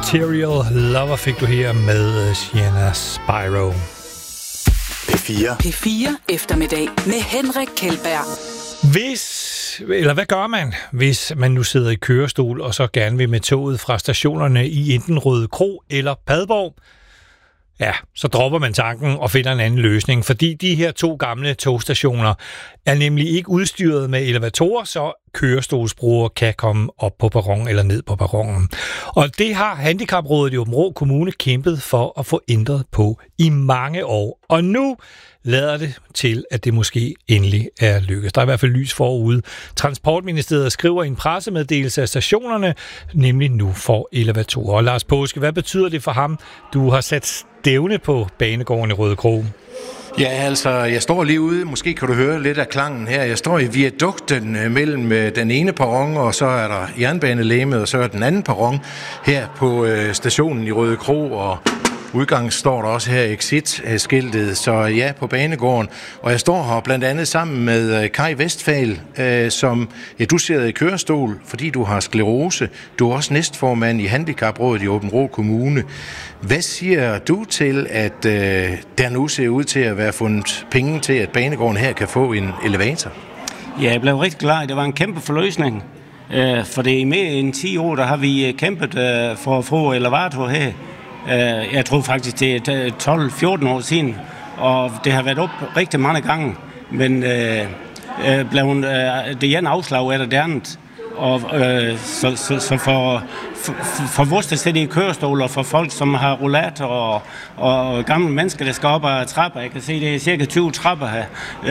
Material Lover fik du her med Sienna Spyro. P4 eftermiddag med Henrik Kjeldberg. Hvad gør man, hvis man nu sidder i kørestol og så gerne vil med toget fra stationerne i enten Rødekro eller Padborg? Ja, så dropper man tanken og finder en anden løsning, fordi de her 2 gamle togstationer er nemlig ikke udstyret med elevatorer, så kørestolsbrugere kan komme op på perron eller ned på perronen. Og det har Handicaprådet i Aabenraa Kommune kæmpet for at få ændret på i mange år. Og nu lader det til, at det måske endelig er lykkes. Der er i hvert fald lys forude. Transportministeriet skriver i en pressemeddelelse af stationerne, nemlig nu får elevatorer. Og Lars Påske, hvad betyder det for ham? Du har sat stævne på banegården i Rødekro. Ja, altså, jeg står lige ude. Måske kan du høre lidt af klangen her. Jeg står i viadukten mellem den ene perron, og så er der jernbanelægemet, og så er den anden perron her på stationen i Rødekro, og udgangen står der også her exit-skiltet, så ja, på banegården. Og jeg står her blandt andet sammen med Kai Westphal, som du sidder i kørestol, fordi du har sklerose. Du er også næstformand i Handicaprådet i Aabenraa Kommune. Hvad siger du til, at der nu ser ud til at være fundet penge til, at banegården her kan få en elevator? Ja, jeg blev rigtig glad. Det var en kæmpe forløsning. For det er i mere end 10 år, der har vi kæmpet for at få elevator her. Jeg tror faktisk, det er 12-14 år siden, og det har været op rigtig mange gange, men blev det ene afslag efter det andet. Og så for vores, der sidder i kørestol, og for folk, som har rollator og gamle mennesker, der skal op ad trapper, jeg kan se, det er cirka 20 trapper her,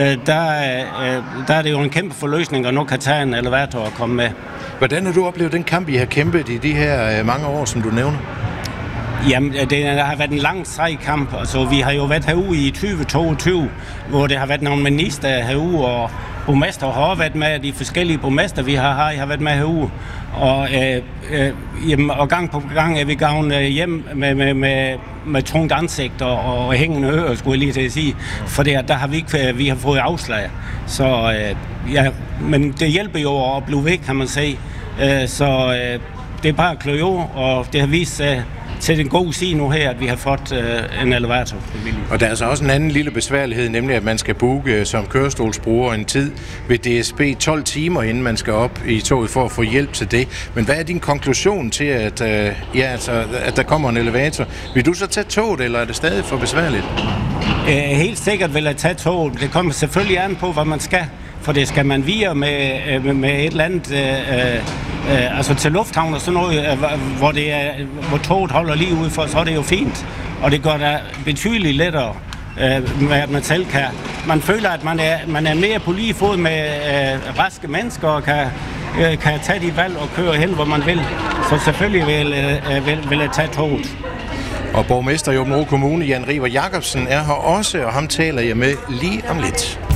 der er det jo en kæmpe forløsning, og nu kan tage en elevator og komme med. Hvordan har du oplevet den kamp, I har kæmpet i de her mange år, som du nævner? Jamen, det har været en lang sej kamp. Altså, vi har jo været herude i 2022, hvor det har været nogle minister herude, og borgmester har også været med, de forskellige borgmester, vi har været med herude. Og gang på gang er vi gavnet hjem med tungt ansigt og hængende ører, skulle jeg lige til at sige. For der har vi har fået afslag. Så men det hjælper jo at blive væk, kan man sige. Det er bare at klø over, og det har vist sig til den gode side nu her, at vi har fået en elevator. Og der er altså også en anden lille besværlighed, nemlig at man skal booke som kørestolsbruger en tid ved DSB 12 timer, inden man skal op i toget for at få hjælp til det. Men hvad er din konklusion til, at der kommer en elevator? Vil du så tage toget, eller er det stadig for besværligt? Helt sikkert vil jeg tage toget. Det kommer selvfølgelig an på, hvad man skal. For det skal man via med et eller andet, altså til lufthavn og sådan noget, hvor toget holder lige ude for, så er det jo fint. Og det gør det betydeligt lettere, med at man selv kan. Man føler, at man er mere på lige fod med raske mennesker og kan tage de valg og køre hen, hvor man vil. Så selvfølgelig vil jeg tage toget. Og borgmester i Aabenraa Kommune, Jan River Jacobsen, er her også, og ham taler jeg med lige om lidt.